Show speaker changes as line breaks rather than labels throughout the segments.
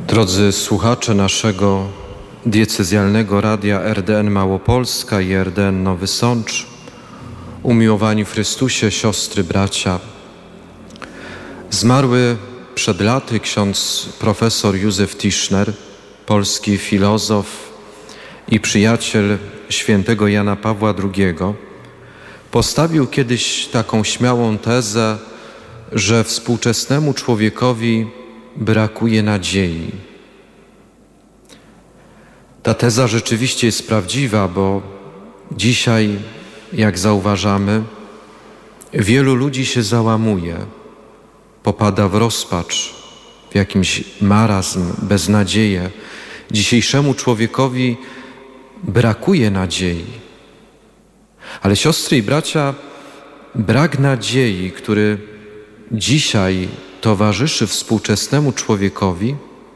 Drodzy słuchacze naszego diecezjalnego radia RDN Małopolska i RDN Nowy Sącz, umiłowani w Chrystusie, siostry, bracia. Zmarły przed laty ksiądz profesor Józef Tischner, polski filozof i przyjaciel świętego Jana Pawła II, postawił kiedyś taką śmiałą tezę, że współczesnemu człowiekowi brakuje nadziei. Ta teza rzeczywiście jest prawdziwa, bo dzisiaj, jak zauważamy, wielu ludzi się załamuje, popada w rozpacz, w jakimś marazm, beznadzieję. Dzisiejszemu człowiekowi brakuje nadziei. Ale siostry i bracia, brak nadziei, który dzisiaj towarzyszy współczesnemu człowiekowi,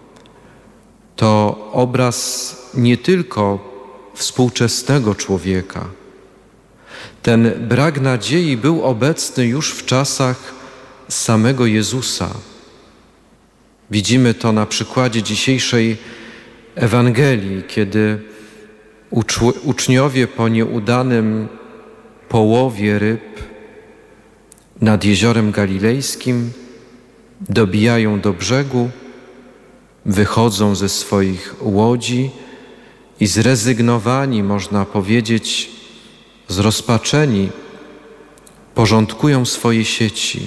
to obraz nie tylko współczesnego człowieka. Ten brak nadziei był obecny już w czasach samego Jezusa. Widzimy to na przykładzie dzisiejszej Ewangelii, kiedy uczniowie po nieudanym połowie ryb nad Jeziorem Galilejskim dobijają do brzegu, wychodzą ze swoich łodzi i zrezygnowani, można powiedzieć, zrozpaczeni, porządkują swoje sieci.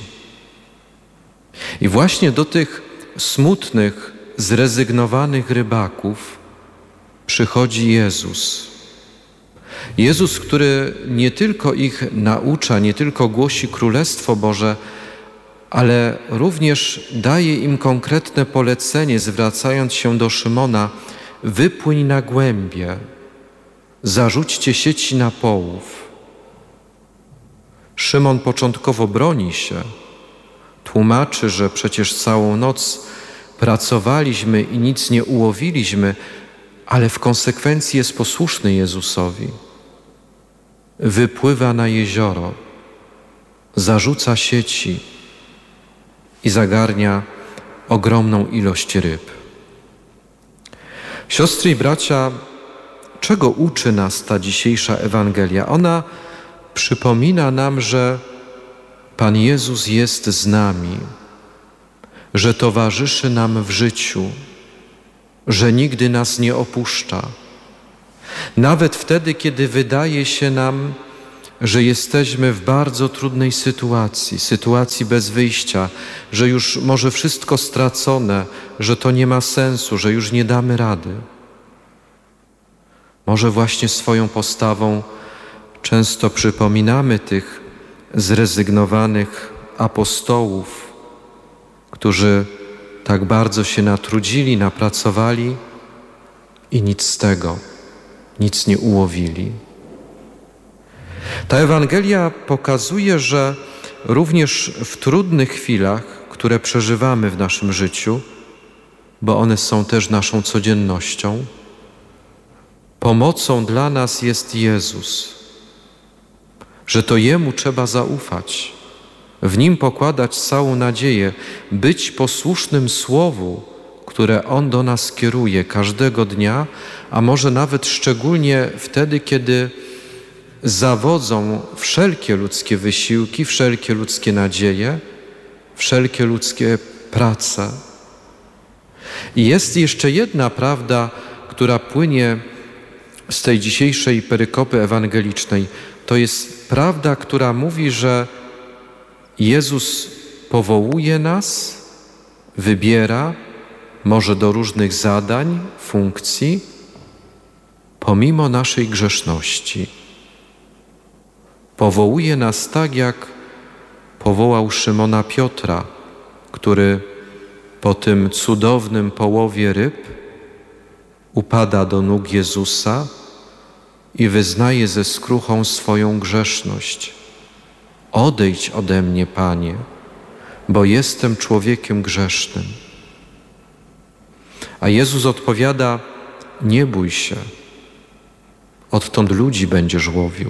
I właśnie do tych smutnych, zrezygnowanych rybaków przychodzi Jezus. Jezus, który nie tylko ich naucza, nie tylko głosi Królestwo Boże, ale również daje im konkretne polecenie, zwracając się do Szymona: wypłyń na głębie, zarzućcie sieci na połów. Szymon początkowo broni się, tłumaczy, że przecież całą noc pracowaliśmy i nic nie ułowiliśmy, ale w konsekwencji jest posłuszny Jezusowi. Wypływa na jezioro, zarzuca sieci i zagarnia ogromną ilość ryb. Siostry i bracia, czego uczy nas ta dzisiejsza Ewangelia? Ona przypomina nam, że Pan Jezus jest z nami, że towarzyszy nam w życiu, że nigdy nas nie opuszcza. Nawet wtedy, kiedy wydaje się nam, że jesteśmy w bardzo trudnej sytuacji bez wyjścia, że już może wszystko stracone, że to nie ma sensu, że już nie damy rady. Może właśnie swoją postawą często przypominamy tych zrezygnowanych apostołów, którzy tak bardzo się natrudzili, napracowali i nic z tego, nic nie ułowili. Ta Ewangelia pokazuje, że również w trudnych chwilach, które przeżywamy w naszym życiu, bo one są też naszą codziennością, pomocą dla nas jest Jezus, że to Jemu trzeba zaufać, w Nim pokładać całą nadzieję, być posłusznym Słowu, które On do nas kieruje każdego dnia, a może nawet szczególnie wtedy, kiedy zawodzą wszelkie ludzkie wysiłki, wszelkie ludzkie nadzieje, wszelkie ludzkie prace. I jest jeszcze jedna prawda, która płynie z tej dzisiejszej perykopy ewangelicznej. To jest prawda, która mówi, że Jezus powołuje nas, wybiera, może do różnych zadań, funkcji, pomimo naszej grzeszności. Powołuje nas tak, jak powołał Szymona Piotra, który po tym cudownym połowie ryb upada do nóg Jezusa i wyznaje ze skruchą swoją grzeszność. Odejdź ode mnie, Panie, bo jestem człowiekiem grzesznym. A Jezus odpowiada: nie bój się, odtąd ludzi będziesz łowił.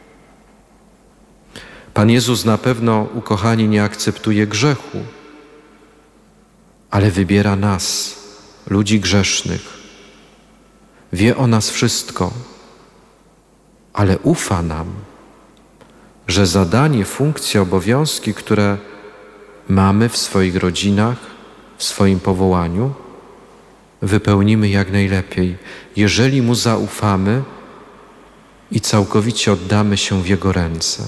Pan Jezus na pewno, ukochani, nie akceptuje grzechu, ale wybiera nas, ludzi grzesznych. Wie o nas wszystko, ale ufa nam, że zadanie, funkcje, obowiązki, które mamy w swoich rodzinach, w swoim powołaniu, wypełnimy jak najlepiej, jeżeli Mu zaufamy i całkowicie oddamy się w Jego ręce.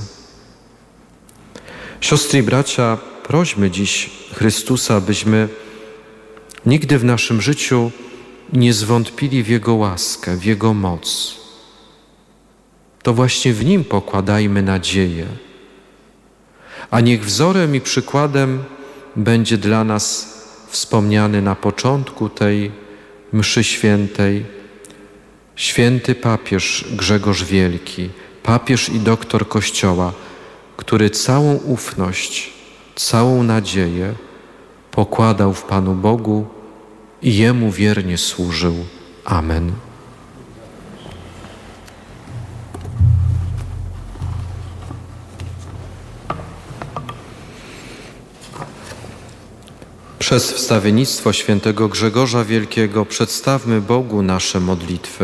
Siostry i bracia, prośmy dziś Chrystusa, abyśmy nigdy w naszym życiu nie zwątpili w Jego łaskę, w Jego moc. To właśnie w Nim pokładajmy nadzieję. A niech wzorem i przykładem będzie dla nas wspomniany na początku tej mszy świętej święty papież Grzegorz Wielki, papież i doktor Kościoła, który całą ufność, całą nadzieję pokładał w Panu Bogu i Jemu wiernie służył. Amen. Przez wstawiennictwo świętego Grzegorza Wielkiego przedstawmy Bogu nasze modlitwy.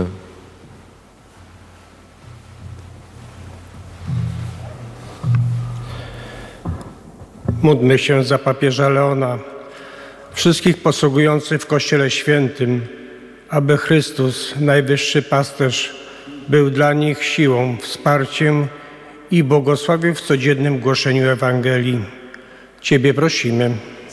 Módlmy się za papieża Leona, wszystkich posługujących w Kościele Świętym, aby Chrystus, najwyższy pasterz, był dla nich siłą, wsparciem i błogosławił w codziennym głoszeniu Ewangelii. Ciebie prosimy.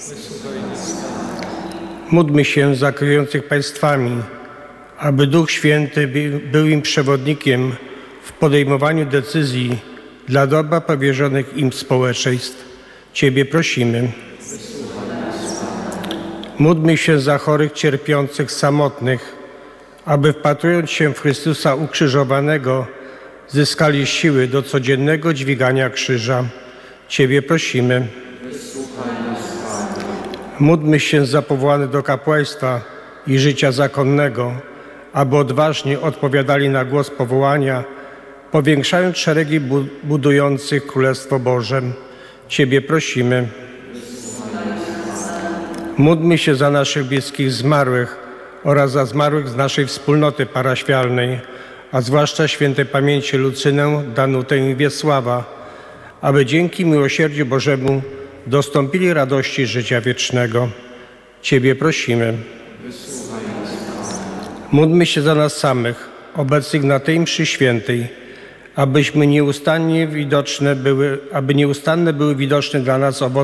Módlmy się za kierujących państwami, aby Duch Święty był im przewodnikiem w podejmowaniu decyzji dla dobra powierzonych im społeczeństw. Ciebie prosimy. Módlmy się za chorych, cierpiących, samotnych, aby wpatrując się w Chrystusa ukrzyżowanego, zyskali siły do codziennego dźwigania krzyża. Ciebie prosimy. Módlmy się za powołanych do kapłaństwa i życia zakonnego, aby odważnie odpowiadali na głos powołania, powiększając szeregi budujących Królestwo Boże. Ciebie prosimy. Módlmy się za naszych bliskich zmarłych oraz za zmarłych z naszej wspólnoty parafialnej, a zwłaszcza świętej pamięci Lucynę, Danutę i Wiesława, aby dzięki miłosierdziu Bożemu dostąpili radości życia wiecznego. Ciebie prosimy. Módlmy się za nas samych, obecnych na tej mszy świętej, aby nieustanne były widoczne dla nas owoce